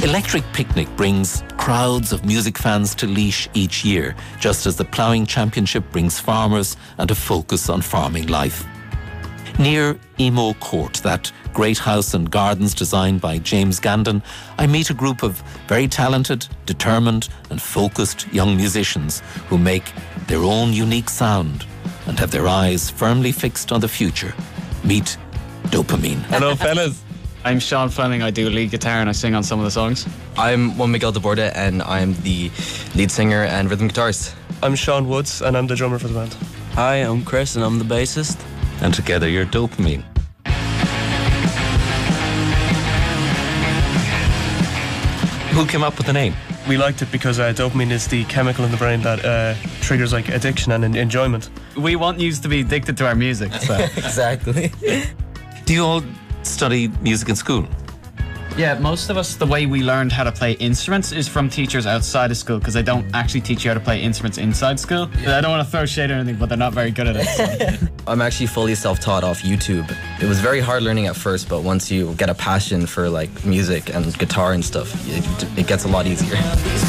Electric Picnic brings crowds of music fans to Laois each year, just as the Ploughing Championship brings farmers and a focus on farming life. Near Emo Court, that great house and gardens designed by James Gandon, I meet a group of very talented, determined and focused young musicians who make their own unique sound and have their eyes firmly fixed on the future. Meet Dopamine. Hello, fellas. I'm Sean Fleming. I do lead guitar and I sing on some of the songs. I'm Juan Miguel de Borda and I'm the lead singer and rhythm guitarist. I'm Sean Woods and I'm the drummer for the band. Hi, I'm Chris and I'm the bassist. And together you're Dopamine. Who came up with the name? We liked it because dopamine is the chemical in the brain that triggers like addiction and enjoyment. We want you to be addicted to our music. So. Exactly. Do you all study music in school? Yeah, most of us, the way we learned how to play instruments is from teachers outside of school because they don't actually teach you how to play instruments inside school. Yeah. I don't want to throw shade or anything, but they're not very good at it. So. I'm actually fully self-taught off YouTube. It was very hard learning at first, but once you get a passion for like music and guitar and stuff, it gets a lot easier.